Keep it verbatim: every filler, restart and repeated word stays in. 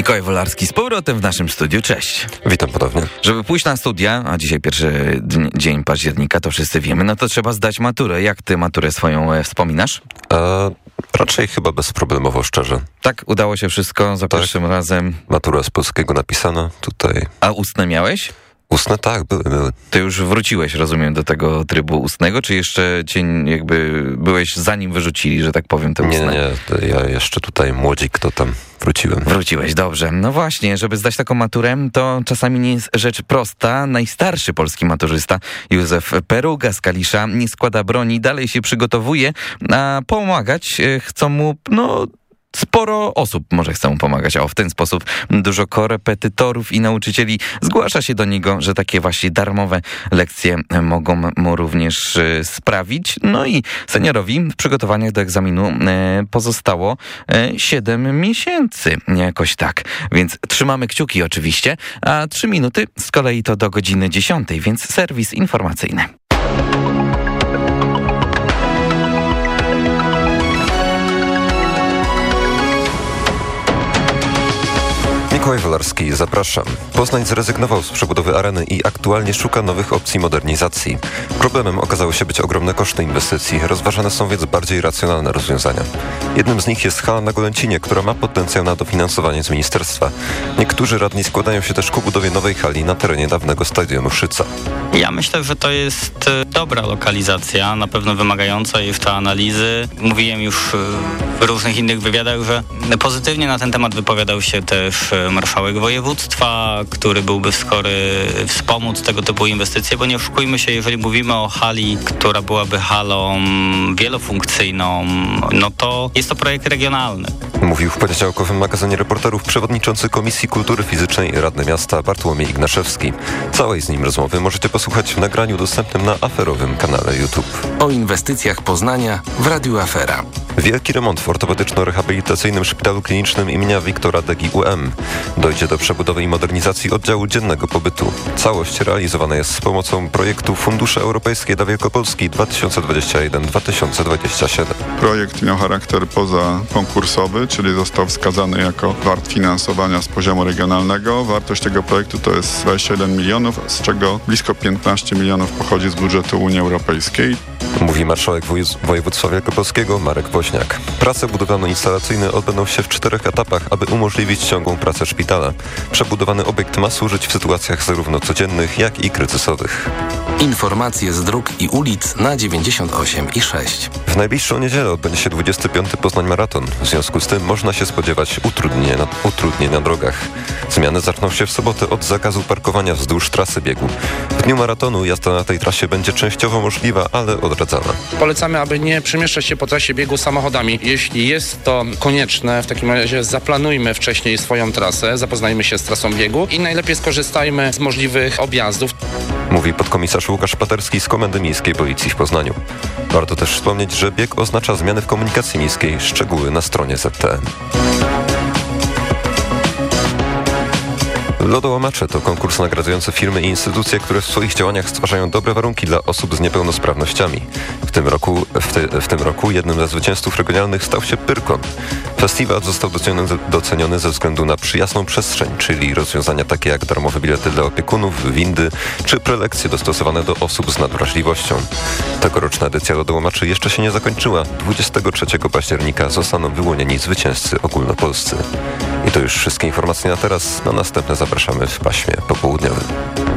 Mikołaj Wolarski z powrotem w naszym studiu. Cześć. Witam ponownie. Żeby pójść na studia, a dzisiaj pierwszy d- dzień października, to wszyscy wiemy, no to trzeba zdać maturę. Jak ty maturę swoją e, wspominasz? E, raczej chyba bezproblemowo, szczerze. Tak, udało się wszystko za tak. pierwszym razem. Matura z polskiego napisana tutaj. A ustne miałeś? Ustne tak, były, były. Ty już wróciłeś, rozumiem, do tego trybu ustnego, czy jeszcze cię jakby byłeś zanim wyrzucili, że tak powiem, te ustne? Nie, nie, ja jeszcze tutaj młodzik, to tam wróciłem. Wróciłeś, dobrze. No właśnie, żeby zdać taką maturę, to czasami nie jest rzecz prosta. Najstarszy polski maturzysta, Józef Peruga z Kalisza, nie składa broni, dalej się przygotowuje, a pomagać chcą mu, no... Sporo osób może chce mu pomagać, a w ten sposób dużo korepetytorów i nauczycieli zgłasza się do niego, że takie właśnie darmowe lekcje mogą mu również sprawić. No i seniorowi w przygotowaniach do egzaminu pozostało siedem miesięcy, jakoś tak. Więc trzymamy kciuki oczywiście, a trzy minuty z kolei to do godziny dziesiątej, więc serwis informacyjny. Mikołaj Wolarski, zapraszam. Poznań zrezygnował z przebudowy areny i aktualnie szuka nowych opcji modernizacji. Problemem okazały się być ogromne koszty inwestycji, rozważane są więc bardziej racjonalne rozwiązania. Jednym z nich jest hala na Golęcinie, która ma potencjał na dofinansowanie z ministerstwa. Niektórzy radni składają się też ku budowie nowej hali na terenie dawnego stadionu Szyca. Ja myślę, że to jest dobra lokalizacja, na pewno wymagająca jeszcze analizy. Mówiłem już w różnych innych wywiadach, że pozytywnie na ten temat wypowiadał się też marszałek województwa, który byłby skory wspomóc tego typu inwestycje, bo nie oszukujmy się, jeżeli mówimy o hali, która byłaby halą wielofunkcyjną, no to jest to projekt regionalny. Mówił w poniedziałkowym magazynie reporterów przewodniczący Komisji Kultury Fizycznej Radny Miasta Bartłomiej Ignaszewski. Całej z nim rozmowy możecie posłuchać w nagraniu dostępnym na aferowym kanale YouTube. O inwestycjach Poznania w Radiu Afera. Wielki remont w ortopedyczno-rehabilitacyjnym szpitalu klinicznym imienia Wiktora Degi U M. Dojdzie do przebudowy i modernizacji oddziału dziennego pobytu. Całość realizowana jest z pomocą projektu Fundusze Europejskie dla Wielkopolski dwa tysiące dwudziesty pierwszy do dwa tysiące dwudziestego siódmego. Projekt miał charakter pozakonkursowy, czyli został wskazany jako wart finansowania z poziomu regionalnego. Wartość tego projektu to jest dwadzieścia jeden milionów, z czego blisko piętnaście milionów pochodzi z budżetu Unii Europejskiej. Mówi marszałek woj- województwa wielkopolskiego Marek Woźniak. Prace budowlano-instalacyjne odbędą się w czterech etapach, aby umożliwić ciągłą pracę szpitala. Przebudowany obiekt ma służyć w sytuacjach zarówno codziennych, jak i kryzysowych. Informacje z dróg i ulic na dziewięćdziesiąt osiem i sześć. W najbliższą niedzielę odbędzie się dwudziesty piąty Poznań Maraton. W związku z tym można się spodziewać utrudnień na, utrudnień na drogach. Zmiany zaczną się w sobotę od zakazu parkowania wzdłuż trasy biegu. W dniu maratonu jazda na tej trasie będzie częściowo możliwa, ale odradzana. Polecamy, aby nie przemieszczać się po trasie biegu samochodami. Jeśli jest to konieczne, w takim razie zaplanujmy wcześniej swoją trasę, zapoznajmy się z trasą biegu i najlepiej skorzystajmy z możliwych objazdów. Mówi podkomisarz Łukasz Paterski z Komendy Miejskiej Policji w Poznaniu. Warto też wspomnieć, że bieg oznacza zmiany w komunikacji miejskiej. Szczegóły na stronie Z T N. Lodołamacze to konkurs nagradzający firmy i instytucje, które w swoich działaniach stwarzają dobre warunki dla osób z niepełnosprawnościami. W tym roku, w, ty, w tym roku jednym ze zwycięzców regionalnych stał się Pyrkon. Festiwal został doceniony, doceniony ze względu na przyjazną przestrzeń, czyli rozwiązania takie jak darmowe bilety dla opiekunów, windy czy prelekcje dostosowane do osób z nadwrażliwością. Tegoroczna edycja Lodołamaczy jeszcze się nie zakończyła. dwudziestego trzeciego października zostaną wyłonieni zwycięzcy ogólnopolscy. I to już wszystkie informacje na teraz. Na następne zapraszamy w paśmie popołudniowym.